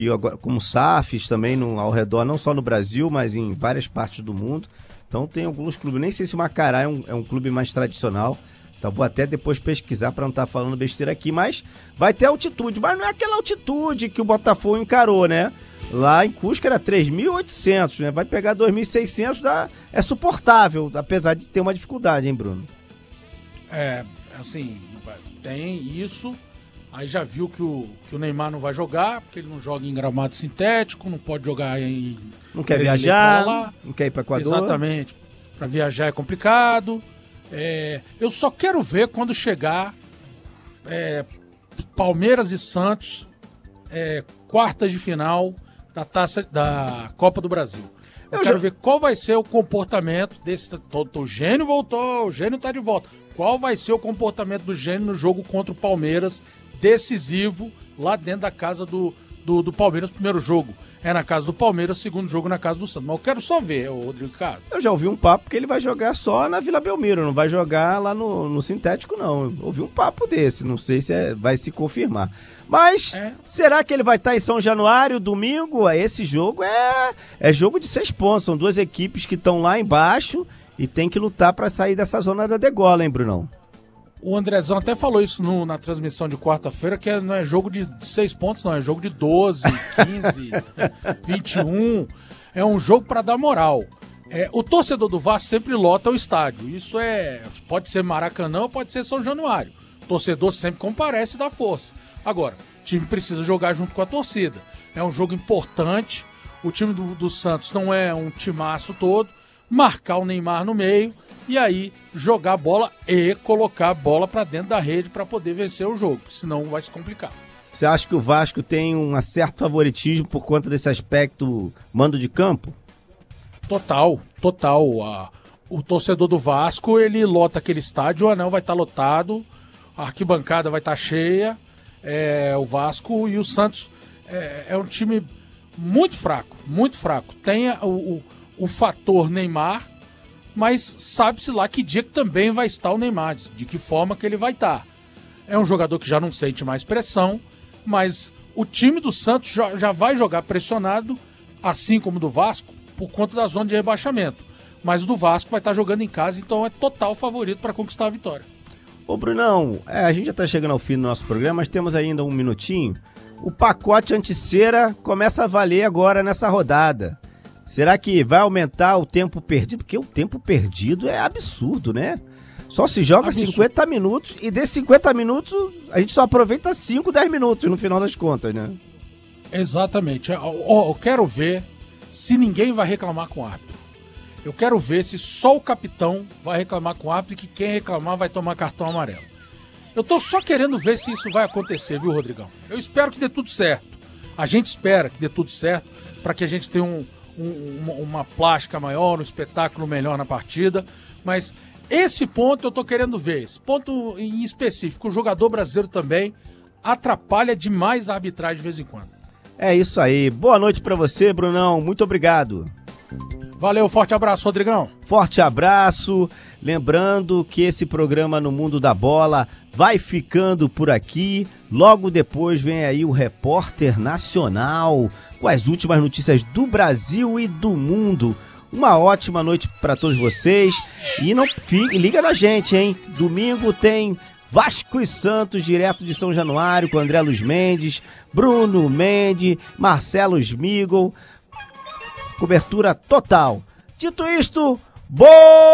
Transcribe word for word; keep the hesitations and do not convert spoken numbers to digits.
e agora como S A Fs também no, ao redor, não só no Brasil, mas em várias partes do mundo. Então tem alguns clubes, nem sei se o Macará é um, é um clube mais tradicional, então vou até depois pesquisar para não estar falando besteira aqui, mas vai ter altitude, mas não é aquela altitude que o Botafogo encarou, né? Lá em Cusco era três mil e oitocentos, né? Vai pegar dois mil e seiscentos, dá, é suportável, apesar de ter uma dificuldade, hein, Bruno? É, assim, tem isso. Aí já viu que o, que o Neymar não vai jogar, porque ele não joga em gramado sintético, não pode jogar em... Não quer viajar, não quer ir para Equador. Exatamente. Para viajar é complicado. É, eu só quero ver quando chegar é, Palmeiras e Santos, é, quartas de final da, taça, da Copa do Brasil. Eu, eu quero já... ver qual vai ser o comportamento desse... O Gênio voltou, o Gênio tá de volta. Qual vai ser o comportamento do Gênio no jogo contra o Palmeiras, decisivo, lá dentro da casa do, do, do Palmeiras. Primeiro jogo é na casa do Palmeiras, segundo jogo na casa do Santos. Mas eu quero só ver, o Rodrigo Carlos. Eu já ouvi um papo que ele vai jogar só na Vila Belmiro, não vai jogar lá no, no sintético, não. Eu ouvi um papo desse, não sei se é, vai se confirmar. Mas, é. Será que ele vai estar em São Januário, domingo? Esse jogo é, é jogo de seis pontos, são duas equipes que estão lá embaixo e tem que lutar para sair dessa zona da degola, hein, Brunão? O Andrezão até falou isso no, na transmissão de quarta-feira, que não é jogo de seis pontos, não. É jogo de doze, quinze, vinte e um. É um jogo para dar moral. É, o torcedor do Vasco sempre lota o estádio. Isso é... Pode ser Maracanã ou pode ser São Januário. O torcedor sempre comparece e dá força. Agora, o time precisa jogar junto com a torcida. É um jogo importante. O time do, do Santos não é um timaço todo. Marcar o Neymar no meio e aí jogar a bola e colocar a bola para dentro da rede para poder vencer o jogo, senão vai se complicar. Você acha que o Vasco tem um certo favoritismo por conta desse aspecto mando de campo? Total, total. A, o torcedor do Vasco, ele lota aquele estádio, o anel vai estar tá lotado, a arquibancada vai estar tá cheia, é, o Vasco e o Santos é, é um time muito fraco, muito fraco. Tem o... o o fator Neymar, mas sabe-se lá que dia que também vai estar o Neymar, de que forma que ele vai estar. É um jogador que já não sente mais pressão, mas o time do Santos já, já vai jogar pressionado, assim como do Vasco, por conta da zona de rebaixamento. Mas o do Vasco vai estar jogando em casa, então é total favorito para conquistar a vitória. Ô Brunão, é, a gente já está chegando ao fim do nosso programa, mas temos ainda um minutinho. O pacote anti-cera começa a valer agora nessa rodada. Será que vai aumentar o tempo perdido? Porque o tempo perdido é absurdo, né? Só se joga absurdo. cinquenta minutos e desses cinquenta minutos a gente só aproveita cinco, dez minutos no final das contas, né? Exatamente. Eu, eu quero ver se ninguém vai reclamar com o árbitro. Eu quero ver se só o capitão vai reclamar com o árbitro e que quem reclamar vai tomar cartão amarelo. Eu tô só querendo ver se isso vai acontecer, viu, Rodrigão? Eu espero que dê tudo certo. A gente espera que dê tudo certo para que a gente tenha um Um, uma plástica maior, um espetáculo melhor na partida, mas esse ponto eu tô querendo ver, esse ponto em específico, o jogador brasileiro também atrapalha demais a arbitragem de vez em quando. É isso aí, boa noite pra você, Brunão, muito obrigado. Valeu, forte abraço, Rodrigão. Forte abraço, lembrando que esse programa No Mundo da Bola vai ficando por aqui, logo depois vem aí o Repórter Nacional, com as últimas notícias do Brasil e do mundo. Uma ótima noite para todos vocês e não fique, liga na gente, hein? Domingo tem Vasco e Santos, direto de São Januário, com André Luiz Mendes, Bruno Mendes, Marcelo Smigol. Cobertura total. Dito isto, boa!